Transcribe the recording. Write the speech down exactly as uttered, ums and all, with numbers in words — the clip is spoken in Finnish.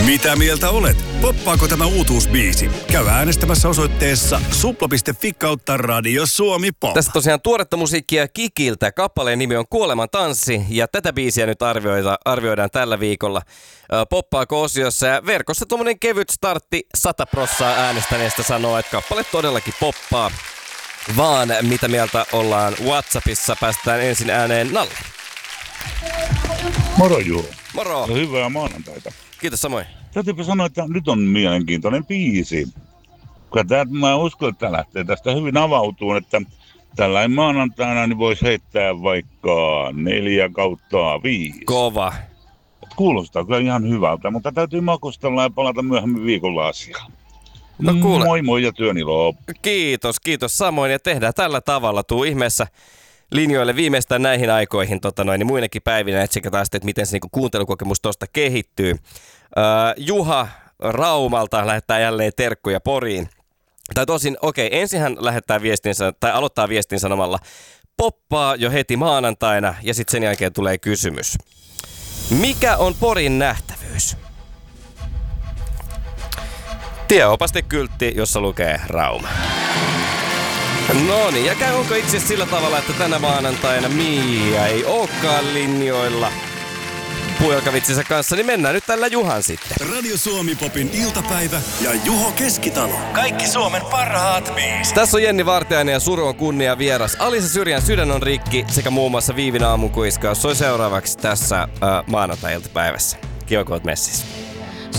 Mitä mieltä olet? Poppaako tämä uutuusbiisi? Käy äänestämässä osoitteessa supla piste fi kautta Radio Suomi Pop. Tässä tosiaan tuoretta musiikkia Kikiltä. Kappaleen nimi on Kuoleman tanssi ja tätä biisiä nyt arvioida, arvioidaan tällä viikolla Poppaako osiossa. Ja verkossa tuommoinen kevyt startti, sata prossaa äänestäneestä sanoo, että kappale todellakin poppaa. Vaan mitä mieltä ollaan WhatsAppissa? Päästään ensin ääneen Nalle. Moro Juho. Moro. Ja hyvää maanantaita. Kiitos samoin. Täytyypä sanoa, että nyt on mielenkiintoinen biisi. Kyllä tää, mä uskon, että tämä lähtee tästä hyvin avautuun, että tällainen maanantaina niin voisi heittää vaikka neljä kautta viisi. Kova. Kuulostaa kyllä ihan hyvältä, mutta täytyy makustella ja palata myöhemmin viikolla asiaan. No kuule. Moi moi ja työni loppu. Kiitos, kiitos samoin ja tehdään tällä tavalla. Tuu ihmeessä linjoille viimeistään näihin aikoihin tota noin, niin muinakin päivinä etsikataan sitten, että miten se niinku kuuntelukokemus tuosta kehittyy. Öö, Juha Raumalta lähettää jälleen terkkuja Poriin. Tai tosin, okei, okay, ensin hän lähettää viestinsä, tai aloittaa viestin sanomalla poppaa jo heti maanantaina ja sitten sen jälkeen tulee kysymys. Mikä on Porin nähtävyys? Tieopastekyltti, jossa lukee Rauma. No niin, ja käy onko itse sillä tavalla, että tänä maanantaina Mia ei olekaan linjoilla puolkavitsinsä kanssa, niin mennään nyt tällä Juhan sitten. Radio Suomi Popin iltapäivä ja Juho Keskitalo. Kaikki Suomen parhaat biisit. Tässä on Jenni Vartiainen ja Suru on kunnia vieras. Alisa Syrjän Sydän on rikki sekä muun muassa Viivin aamunkuiskaus soi seuraavaksi tässä äh, maanantai-iltapäivässä. Kiva, kun oot messissä.